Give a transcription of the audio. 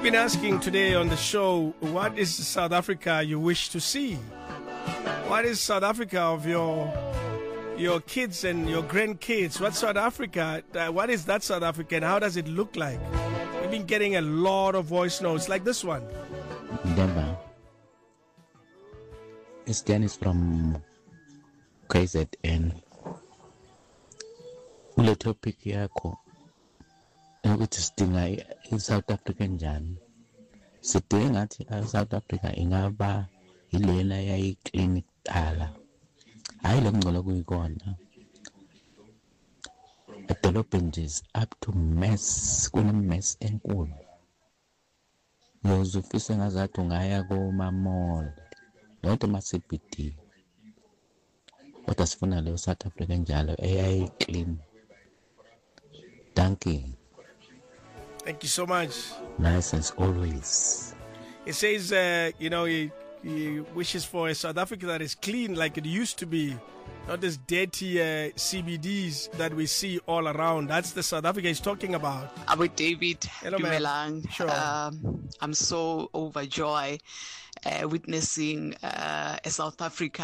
been asking today on the show, what is South Africa you wish to see? What is South Africa of your kids and your grandkids? What South Africa, what is that South Africa and how does it look like? We've been getting a lot of voice notes like this one. Denver. It's Dennis from KZN. Ule topic yakho ukuthi sidinga i-South Africa njani. Sidinga ngathi South Africa ingaba ilena yayi-clean kuqala. Hayi lo ngcono kuyikona. Edolobheni nje up to mess, kune-mess enkulu. Uzufisa ngazathi ungaya kuma-mall. Nonke ama-CBD. Kodwa sifuna leyo South Africa njalo eyayi-clean. Thank you. Thank you so much. Nice as always. He says, he wishes for a South Africa that is clean like it used to be. Not this dirty CBDs that we see all around. That's the South Africa he's talking about. Abu David, hello, Dumelang. Sure. I'm so overjoyed witnessing a South Africa